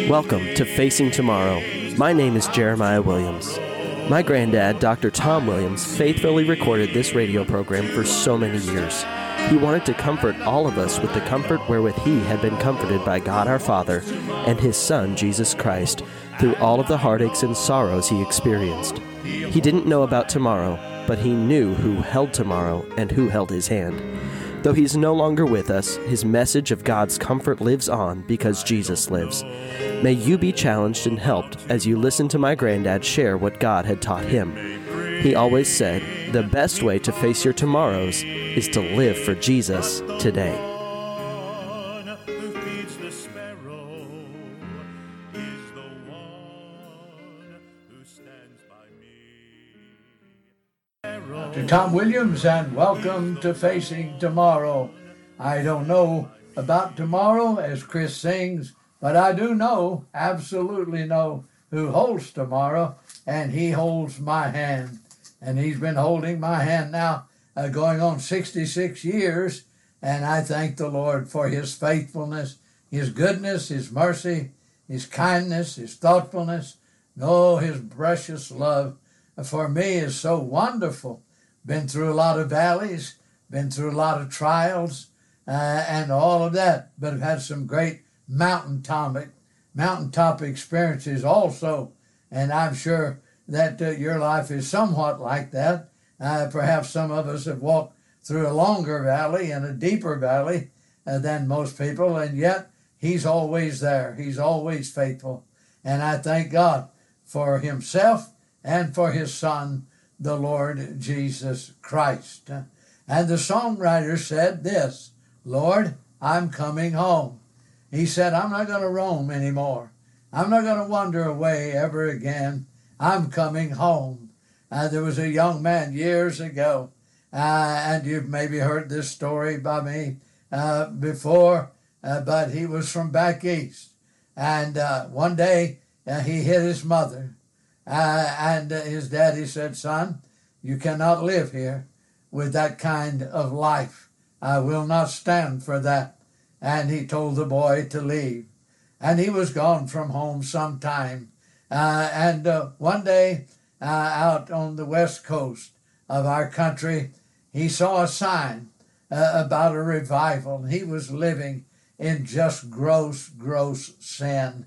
Welcome to Facing Tomorrow. My name is Jeremiah Williams. My granddad, Dr. Tom Williams, faithfully recorded this radio program for so many years. He wanted to comfort all of us with the comfort wherewith he had been comforted by God our Father and his Son, Jesus Christ, through all of the heartaches and sorrows he experienced. He didn't know about tomorrow, but he knew who held tomorrow and who held his hand. Though he's no longer with us, his message of God's comfort lives on because Jesus lives. May you be challenged and helped as you listen to my granddad share what God had taught him. He always said, the best way to face your tomorrows is to live for Jesus today. To Tom Williams, and welcome to Facing Tomorrow. I don't know about tomorrow, as Chris sings, but I do know, absolutely know, who holds tomorrow, and he holds my hand. And he's been holding my hand now, going on 66 years, and I thank the Lord for his faithfulness, his goodness, his mercy, his kindness, his thoughtfulness. Oh, his precious love for me is so wonderful. Been through a lot of valleys, been through a lot of trials, and all of that, but have had some great mountaintop experiences also, and I'm sure that your life is somewhat like that. Perhaps some of us have walked through a longer valley and a deeper valley than most people, and yet he's always there. He's always faithful, and I thank God for himself and for his Son, the Lord Jesus Christ. And the songwriter said this, Lord, I'm coming home. He said, I'm not going to roam anymore. I'm not going to wander away ever again. I'm coming home. There was a young man years ago, and you've maybe heard this story by me before, but he was from back east. And one day he hit his mother. And his daddy said, son, you cannot live here with that kind of life. I will not stand for that. And he told the boy to leave. And he was gone from home some time. And one day out on the west coast of our country, he saw a sign about a revival. He was living in just gross sin.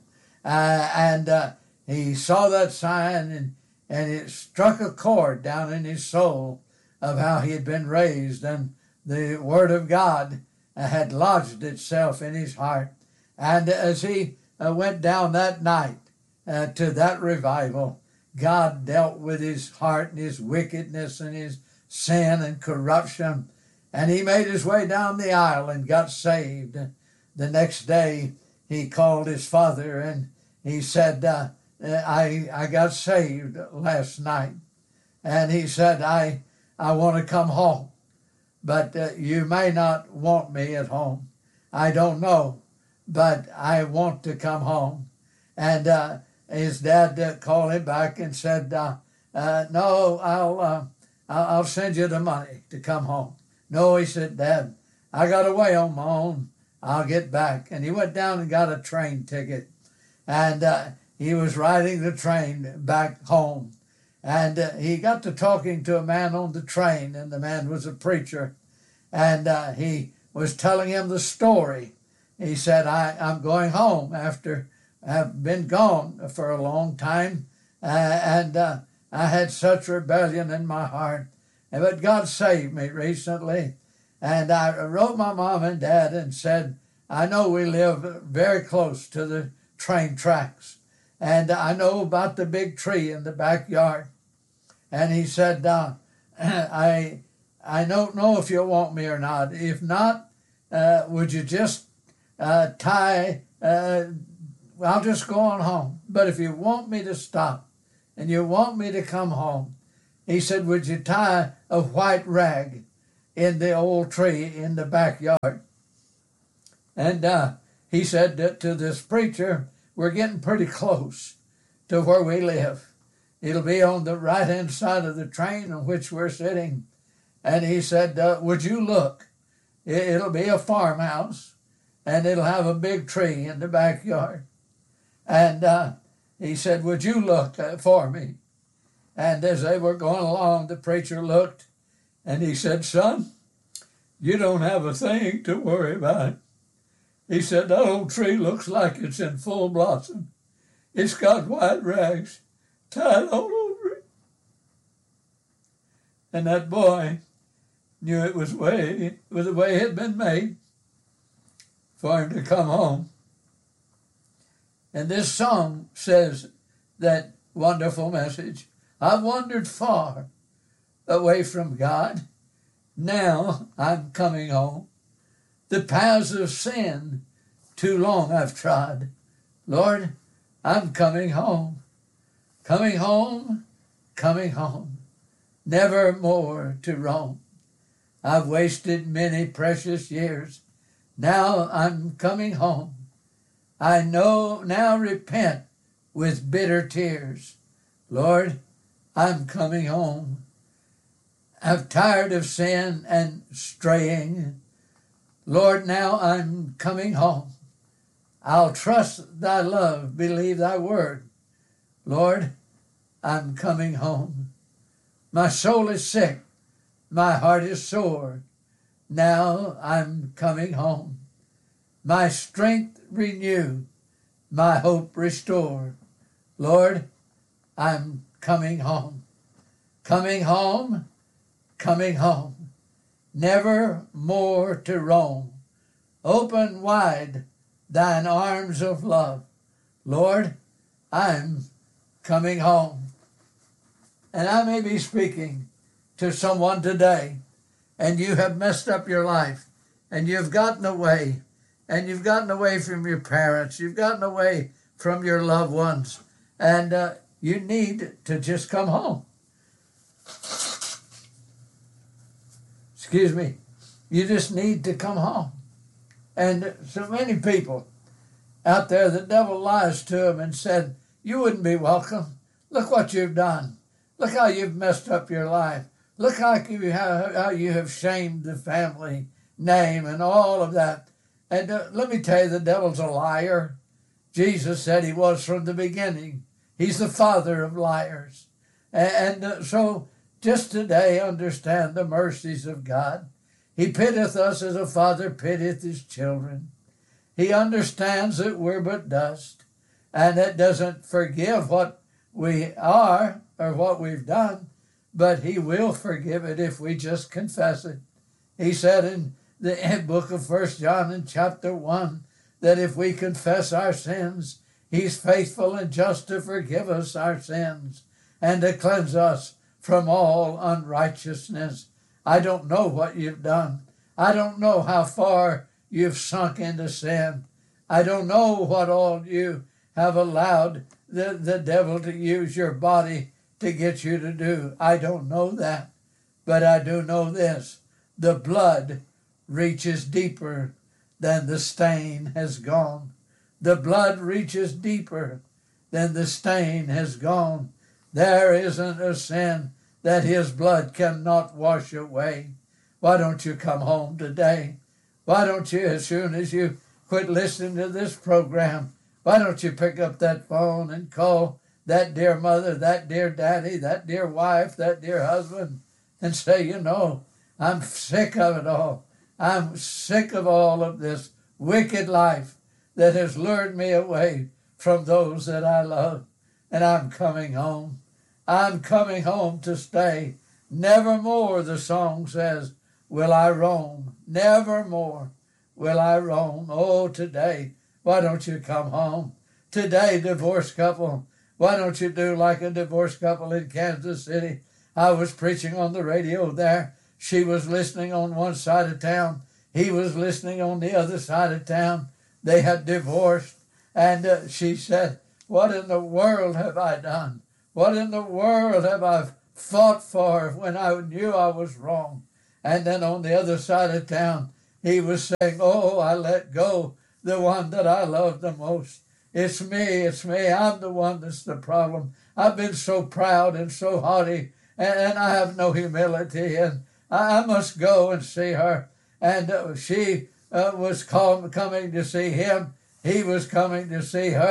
He saw that sign and it struck a chord down in his soul of how he had been raised, and the Word of God had lodged itself in his heart. And as he went down that night to that revival, God dealt with his heart and his wickedness and his sin and corruption, and he made his way down the aisle and got saved. The next day he called his father and he said, I got saved last night. And he said, I want to come home, but you may not want me at home. I don't know, but I want to come home. And his dad called him back and said, no, I'll send you the money to come home. No, he said, Dad, I got away on my own. I'll get back. And he went down and got a train ticket. And he was riding the train back home. And he got to talking to a man on the train, and the man was a preacher. And he was telling him the story. He said, I'm going home after I've been gone for a long time. And I had such rebellion in my heart. But God saved me recently. And I wrote my mom and dad and said, I know we live very close to the train tracks. And I know about the big tree in the backyard. And he said, I don't know if you'll want me or not. If not, would you just I'll just go on home. But if you want me to stop and you want me to come home, he said, would you tie a white rag in the old tree in the backyard? And he said to this preacher, we're getting pretty close to where we live. It'll be on the right-hand side of the train on which we're sitting. And he said, would you look? It'll be a farmhouse, and it'll have a big tree in the backyard. And he said, would you look for me? And as they were going along, the preacher looked, and he said, son, you don't have a thing to worry about. He said, that old tree looks like it's in full blossom. It's got white rags tied all over it. And that boy knew it was the way it had been made for him to come home. And this song says that wonderful message. I've wandered far away from God. Now I'm coming home. The paths of sin too long I've trod. Lord, I'm coming home. Coming home, coming home. Never more to roam. I've wasted many precious years. Now I'm coming home. I know now repent with bitter tears. Lord, I'm coming home. I'm tired of sin and straying. Lord, now I'm coming home. I'll trust thy love, believe thy word. Lord, I'm coming home. My soul is sick, my heart is sore. Now I'm coming home. My strength renew, my hope restore. Lord, I'm coming home. Coming home, coming home. Never more to roam. Open wide thine arms of love. Lord, I'm coming home. And I may be speaking to someone today, and you have messed up your life, and you've gotten away, and you've gotten away from your parents, you've gotten away from your loved ones, and you need to just come home. Excuse me. You just need to come home. And so many people out there, the devil lies to them and said, you wouldn't be welcome. Look what you've done. Look how you've messed up your life. Look how you have shamed the family name and all of that. And let me tell you, the devil's a liar. Jesus said he was from the beginning. He's the father of liars. And so just today, understand the mercies of God. He pitteth us as a father pitteth his children. He understands that we're but dust, and that doesn't forgive what we are or what we've done, but he will forgive it if we just confess it. He said in the book of 1 John in chapter 1 that if we confess our sins, he's faithful and just to forgive us our sins and to cleanse us from all unrighteousness. I don't know what you've done. I don't know how far you've sunk into sin. I don't know what all you have allowed the devil to use your body to get you to do. I don't know that. But I do know this. The blood reaches deeper than the stain has gone. The blood reaches deeper than the stain has gone. There isn't a sin that his blood cannot wash away. Why don't you come home today? Why don't you, as soon as you quit listening to this program, why don't you pick up that phone and call that dear mother, that dear daddy, that dear wife, that dear husband, and say, you know, I'm sick of it all. I'm sick of all of this wicked life that has lured me away from those that I love, and I'm coming home. I'm coming home to stay. Nevermore, the song says, will I roam. Nevermore will I roam. Oh, today, why don't you come home? Today, divorced couple, why don't you do like a divorced couple in Kansas City? I was preaching on the radio there. She was listening on one side of town. He was listening on the other side of town. They had divorced. And she said, what in the world have I done? What in the world have I fought for when I knew I was wrong? And then on the other side of town, he was saying, oh, I let go the one that I love the most. It's me. I'm the one that's the problem. I've been so proud and so haughty, and I have no humility, and I must go and see her. And she was coming to see him. He was coming to see her.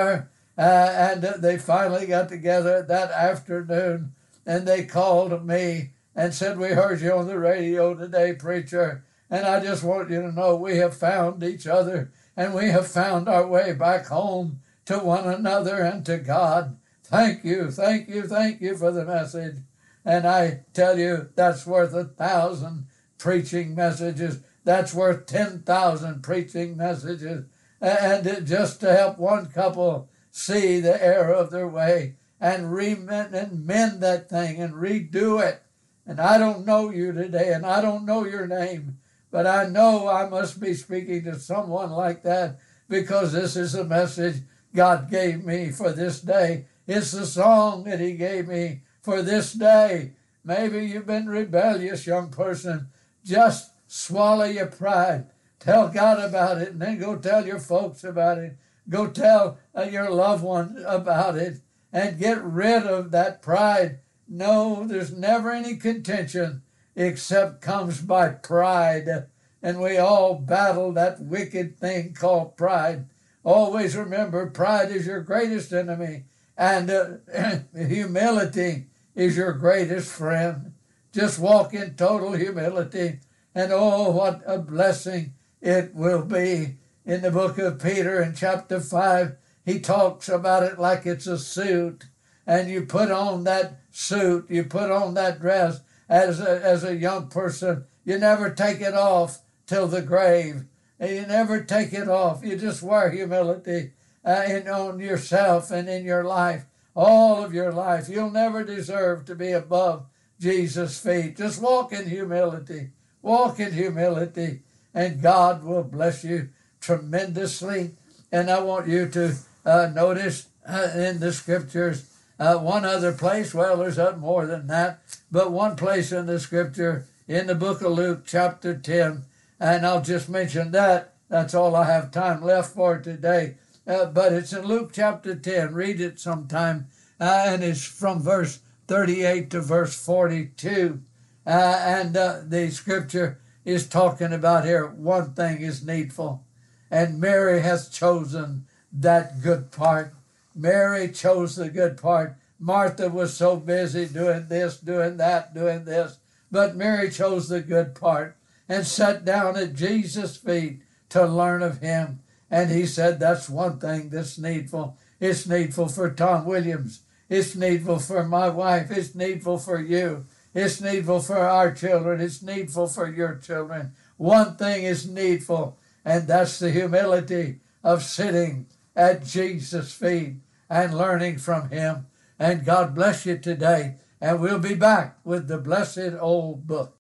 And they finally got together that afternoon, and they called me and said, "We heard you on the radio today, preacher. And I just want you to know we have found each other, and we have found our way back home to one another and to God. Thank you, thank you, thank you for the message." And I tell you, that's worth 1,000 preaching messages. That's worth 10,000 preaching messages. And just to help one couple see the error of their way and mend that thing and redo it. And I don't know you today, and I don't know your name, but I know I must be speaking to someone like that, because this is the message God gave me for this day. It's the song that he gave me for this day. Maybe you've been rebellious, young person. Just swallow your pride. Tell God about it, and then go tell your folks about it. Go tell your loved ones about it, and get rid of that pride. No, there's never any contention except comes by pride. And we all battle that wicked thing called pride. Always remember, pride is your greatest enemy, and humility is your greatest friend. Just walk in total humility, and oh, what a blessing it will be. In the book of Peter in chapter 5, he talks about it like it's a suit, and you put on that suit, you put on that dress as a young person. You never take it off till the grave. And you never take it off. You just wear humility on yourself and in your life, all of your life. You'll never deserve to be above Jesus' feet. Just walk in humility. Walk in humility, and God will bless you tremendously. And I want you to notice in the scriptures one other place. Well, there's more than that, but one place in the scripture in the book of Luke chapter 10, and I'll just mention that. That's all I have time left for today. But it's in Luke chapter 10. Read it sometime. And it's from verse 38 to verse 42. And the scripture is talking about here, one thing is needful. And Mary has chosen that good part. Mary chose the good part. Martha was so busy doing this, doing that, doing this. But Mary chose the good part and sat down at Jesus' feet to learn of him. And he said, that's one thing that's needful. It's needful for Tom Williams. It's needful for my wife. It's needful for you. It's needful for our children. It's needful for your children. One thing is needful, and that's the humility of sitting at Jesus' feet and learning from him. And God bless you today. And we'll be back with the blessed old book.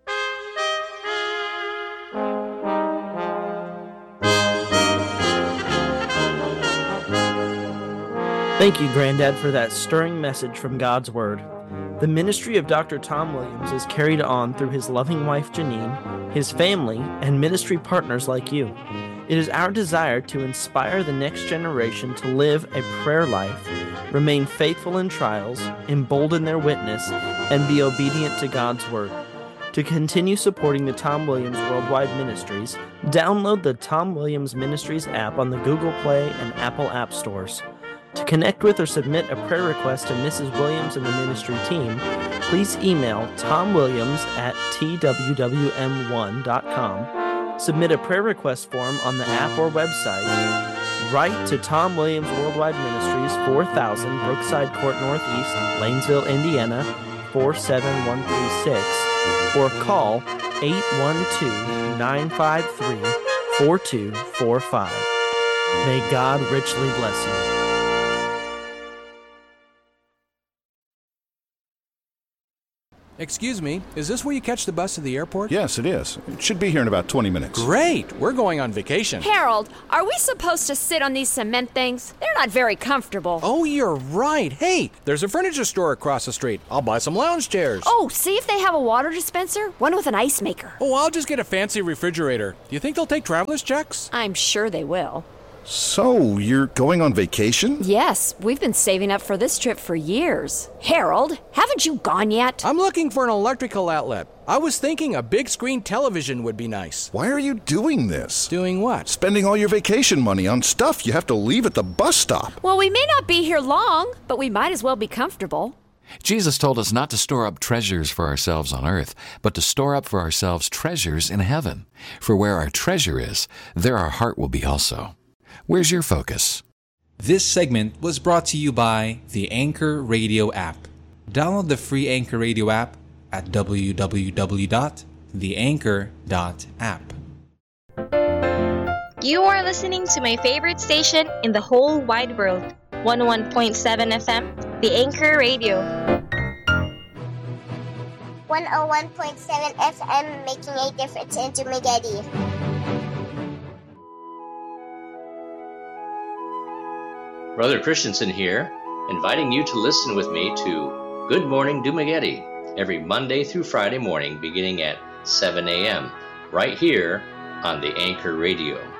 Thank you, Granddad, for that stirring message from God's Word. The ministry of Dr. Tom Williams is carried on through his loving wife, Janine, his family, and ministry partners like you. It is our desire to inspire the next generation to live a prayer life, remain faithful in trials, embolden their witness, and be obedient to God's Word. To continue supporting the Tom Williams Worldwide Ministries, download the Tom Williams Ministries app on the Google Play and Apple App Stores. To connect with or submit a prayer request to Mrs. Williams and the ministry team, please email tomwilliams@twwm1.com. Submit a prayer request form on the app or website. Write to Tom Williams Worldwide Ministries, 4000 Brookside Court Northeast, Lanesville, Indiana, 47136, or call 812-953-4245. May God richly bless you. Excuse me, is this where you catch the bus to the airport? Yes, it is. It should be here in about 20 minutes. Great! We're going on vacation. Harold, are we supposed to sit on these cement things? They're not very comfortable. Oh, you're right. Hey, there's a furniture store across the street. I'll buy some lounge chairs. Oh, see if they have a water dispenser, one with an ice maker. Oh, I'll just get a fancy refrigerator. Do you think they'll take traveler's checks? I'm sure they will. So, you're going on vacation? Yes, we've been saving up for this trip for years. Harold, haven't you gone yet? I'm looking for an electrical outlet. I was thinking a big screen television would be nice. Why are you doing this? Doing what? Spending all your vacation money on stuff you have to leave at the bus stop. Well, we may not be here long, but we might as well be comfortable. Jesus told us not to store up treasures for ourselves on earth, but to store up for ourselves treasures in heaven. For where our treasure is, there our heart will be also. Where's your focus? This segment was brought to you by the Anchor Radio app. Download the free Anchor Radio app at www.theanchor.app. You are listening to my favorite station in the whole wide world, 101.7 FM, The Anchor Radio. 101.7 FM, making a difference in Dumaguete. Brother Christensen here, inviting you to listen with me to Good Morning Dumaguete every Monday through Friday morning beginning at 7 a.m. right here on the Anchor Radio.